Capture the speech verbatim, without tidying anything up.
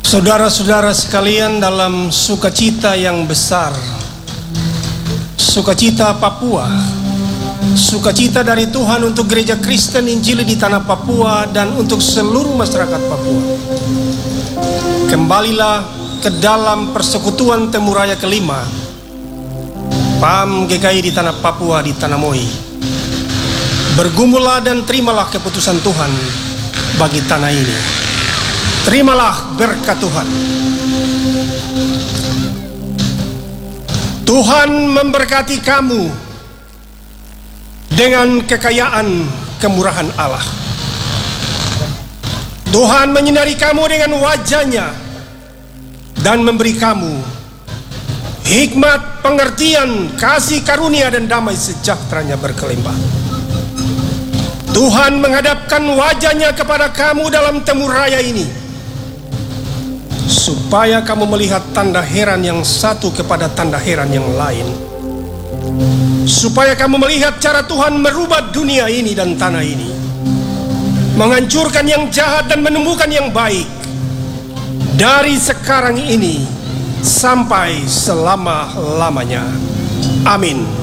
Saudara-saudara sekalian, dalam sukacita yang besar, sukacita Papua, sukacita dari Tuhan untuk gereja Kristen Injili di tanah Papua dan untuk seluruh masyarakat Papua, kembalilah ke dalam persekutuan Temuraya kelima P A M G K I di tanah Papua, di tanah Moi. Bergumullah dan terimalah keputusan Tuhan bagi tanah ini. Terimalah berkat Tuhan. Tuhan memberkati kamu dengan kekayaan kemurahan Allah. Tuhan menyinari kamu dengan wajah-Nya dan memberi kamu hikmat, pengertian, kasih karunia dan damai sejahtera-Nya berkelimpah. Tuhan menghadapkan wajah-Nya kepada kamu dalam temuraya ini, supaya kamu melihat tanda heran yang satu kepada tanda heran yang lain, supaya kamu melihat cara Tuhan merubah dunia ini dan tanah ini, menghancurkan yang jahat dan menumbuhkan yang baik, dari sekarang ini sampai selama-lamanya. Amin.